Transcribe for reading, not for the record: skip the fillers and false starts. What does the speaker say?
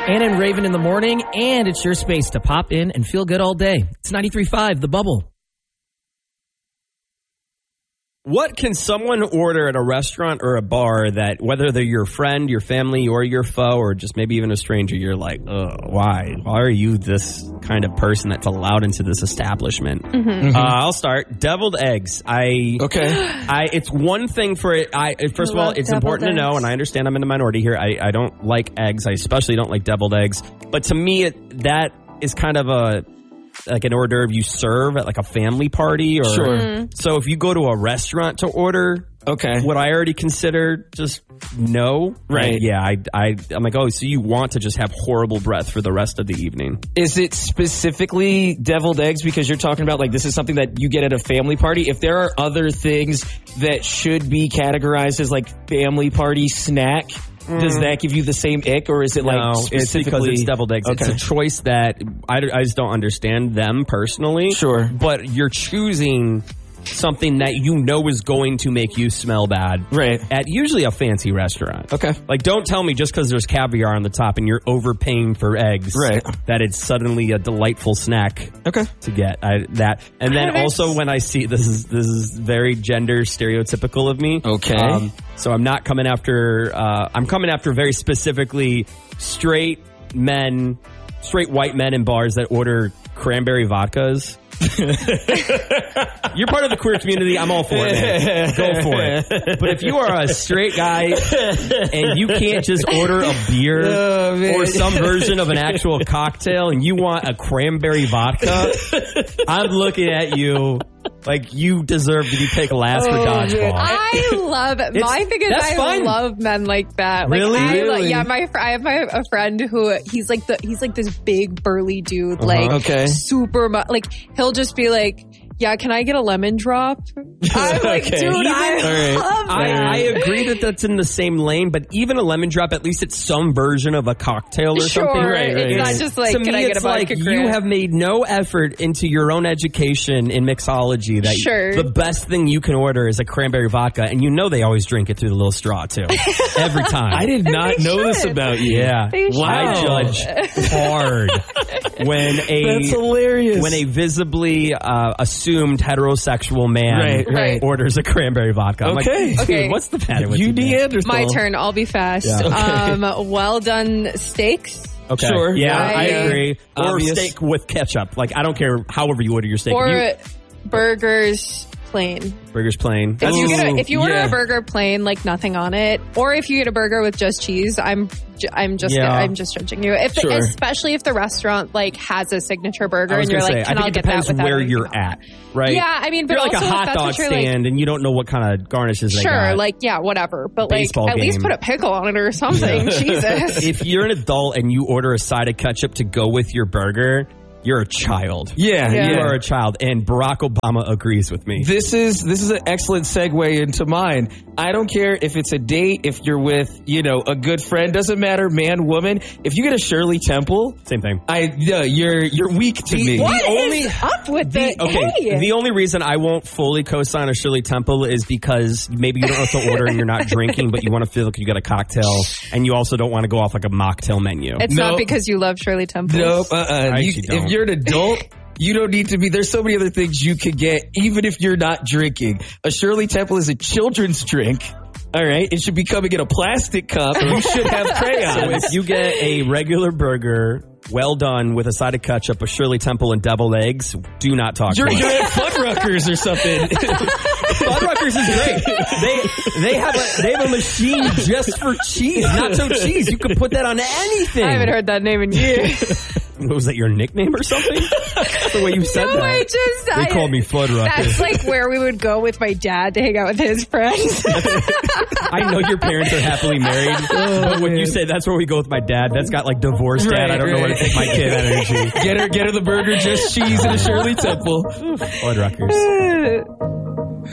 Anna and Raven in the morning, and it's your space to pop in and feel good all day. It's 93.5, The Bubble. What can someone order at a restaurant or a bar that, whether they're your friend, your family, or your foe, or just maybe even a stranger, you're like, why? Why are you this kind of person that's allowed into this establishment? Mm-hmm. I'll start. Deviled eggs. It's one thing for it. First of all, it's important to know, and I understand I'm in the minority here. I don't like eggs. I especially don't like deviled eggs. But to me, that is kind of like an hors d'oeuvre you serve at like a family party. Or So if you go to a restaurant to order, would I already consider just no? Right. I'm like, oh, so you want to just have horrible breath for the rest of the evening. Is it specifically deviled eggs because you're talking about like this is something that you get at a family party? If there are other things that should be categorized as like family party snack, does that give you the same ick, or is it like specifically? It's because it's deviled eggs. Okay. It's a choice that I just don't understand them personally. Sure. But you're choosing something that you know is going to make you smell bad. Right. At usually a fancy restaurant. Okay. Like, don't tell me just because there's caviar on the top and you're overpaying for eggs. Right. That it's suddenly a delightful snack. Okay. To get that. And then also when I see, this is very gender stereotypical of me. Okay. So I'm not coming after, I'm coming after very specifically straight white men in bars that order cranberry vodkas. You're part of the queer community. I'm all for it, man. Go for it. But if you are a straight guy and you can't just order a beer or some version of an actual cocktail and you want a cranberry vodka, I'm looking at you like you deserve to be picked last for dodgeball. I love it. My thing is I love men like that. Like, really? I have a friend who he's like this big burly dude, super like he'll just be like, yeah, can I get a lemon drop? I'm like, dude, I agree that that's in the same lane, but even a lemon drop, at least it's some version of a cocktail or something. Right. It's not just like, can I get a vodka? You have made no effort into your own education in mixology that the best thing you can order is a cranberry vodka, and you know they always drink it through the little straw too. Every time. I did not know this about you. Yeah. I judge hard when that's hilarious. When a visibly assumed heterosexual man orders a cranberry vodka. I'm like, dude, what's the matter with you? Neanderthal. My turn. I'll be fast. Yeah. Well done steaks. Okay. Sure. Yeah, I agree. Obvious. Or steak with ketchup. Like, I don't care however you order your steak. Or burgers plain. Burgers plain. If you order a burger plain, like nothing on it, or if you get a burger with just cheese, I'm just judging you. Especially if the restaurant like has a signature burger and you're like, can I get that? Depends where you're at, right? Yeah, I mean, but you're like also a hot dog stand and you don't know what kind of garnishes they got. Like whatever, but like at least put a pickle on it or something. Jesus. If you're an adult and you order a side of ketchup to go with your burger, you're a child. Yeah. You are a child, and Barack Obama agrees with me. This is an excellent segue into mine. I don't care if it's a date, if you're with, a good friend, doesn't matter, man, woman. If you get a Shirley Temple, same thing. You're weak to me. What is up with that? The only reason I won't fully co-sign a Shirley Temple is because maybe you don't know what to order and you're not drinking, but you want to feel like you got a cocktail, and you also don't want to go off like a mocktail menu. It's not because you love Shirley Temple. Nope. If you're an adult, you don't need to be. There's so many other things you could get, even if you're not drinking. A Shirley Temple is a children's drink. All right. It should be coming in a plastic cup. You should have crayons. So if you get a regular burger, well done, with a side of ketchup, a Shirley Temple, and deviled eggs, do not talk to me. You're at Fuddruckers or something. Fuddruckers is great. They have a machine just for cheese, nacho cheese. You can put that on anything. I haven't heard that name in years. Was that your nickname or something? That's the way you said that. They called me Fuddruckers. That's like where we would go with my dad to hang out with his friends. I know your parents are happily married, but when you say that's where we go with my dad, that's got like divorced dad. I don't know where to take my kid energy. Get her the burger, just cheese, and a Shirley Temple. Fuddruckers.